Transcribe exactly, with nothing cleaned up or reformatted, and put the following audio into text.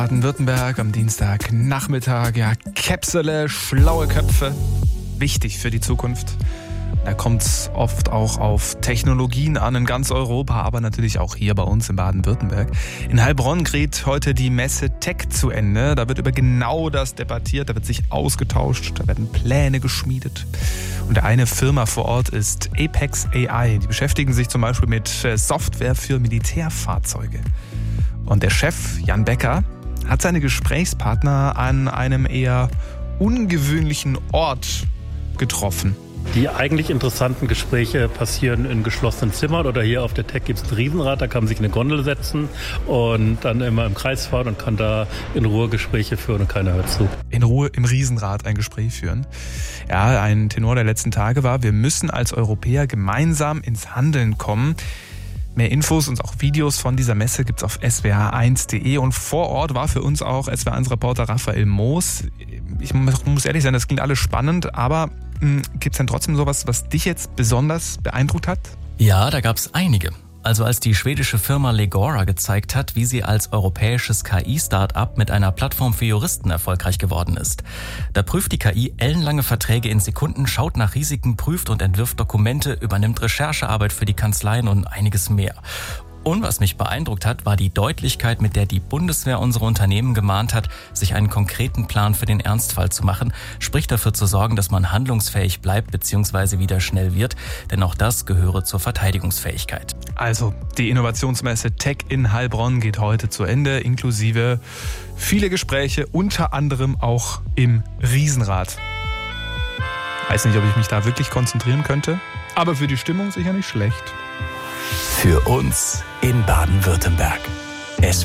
Baden-Württemberg am Dienstagnachmittag. Ja, Käpsele, schlaue Köpfe, wichtig für die Zukunft. Da kommt es oft auch auf Technologien an in ganz Europa, aber natürlich auch hier bei uns in Baden-Württemberg. In Heilbronn geht heute die Messe Tech zu Ende. Da wird über genau das debattiert, da wird sich ausgetauscht, da werden Pläne geschmiedet. Und eine Firma vor Ort ist Apex A I. Die beschäftigen sich zum Beispiel mit Software für Militärfahrzeuge. Und der Chef, Jan Becker, hat seine Gesprächspartner an einem eher ungewöhnlichen Ort getroffen. Die eigentlich interessanten Gespräche passieren in geschlossenen Zimmern oder hier auf der Tech gibt es ein Riesenrad, da kann man sich in eine Gondel setzen und dann immer im Kreis fahren und kann da in Ruhe Gespräche führen und keiner hört zu. In Ruhe im Riesenrad ein Gespräch führen. Ja, ein Tenor der letzten Tage war, wir müssen als Europäer gemeinsam ins Handeln kommen. Mehr Infos und auch Videos von dieser Messe gibt's auf s w r eins punkt d e und vor Ort war für uns auch S W R eins Reporter Raphael Moos. Ich muss ehrlich sein, das klingt alles spannend, aber mh, gibt's denn trotzdem sowas, was dich jetzt besonders beeindruckt hat? Ja, da gab's einige. Also als die schwedische Firma Legora gezeigt hat, wie sie als europäisches K I-Start-up mit einer Plattform für Juristen erfolgreich geworden ist. Da prüft die K I ellenlange Verträge in Sekunden, schaut nach Risiken, prüft und entwirft Dokumente, übernimmt Recherchearbeit für die Kanzleien und einiges mehr. Und was mich beeindruckt hat, war die Deutlichkeit, mit der die Bundeswehr unsere Unternehmen gemahnt hat, sich einen konkreten Plan für den Ernstfall zu machen, sprich dafür zu sorgen, dass man handlungsfähig bleibt bzw. wieder schnell wird, denn auch das gehöre zur Verteidigungsfähigkeit. Also, die Innovationsmesse Tech in Heilbronn geht heute zu Ende, inklusive viele Gespräche, unter anderem auch im Riesenrad. Weiß nicht, ob ich mich da wirklich konzentrieren könnte, aber für die Stimmung sicher nicht schlecht. Für uns in Baden-Württemberg.